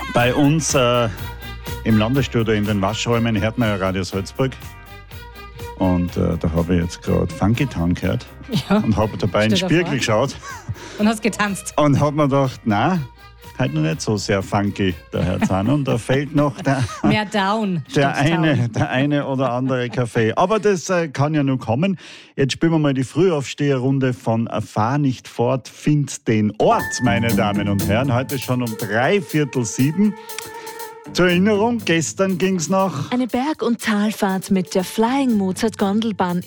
Bei uns im Landesstudio in den Waschräumen hört man ja Radio Salzburg. Und da habe ich jetzt gerade Funky Town gehört. Ja. Und habe dabei in den Spiegel geschaut. Und hast getanzt. Und habe mir gedacht, nein, halt noch nicht so sehr funky, der Herr Zahn. Und da fehlt noch mehr Down. der eine oder andere Kaffee. Aber das kann ja nur kommen. Jetzt spielen wir mal die Frühaufsteherrunde von Fahr nicht fort, find den Ort, meine Damen und Herren. Heute schon um 6:45. Zur Erinnerung, gestern ging es noch eine Berg- und Talfahrt mit der Flying Mozart Gondelbahn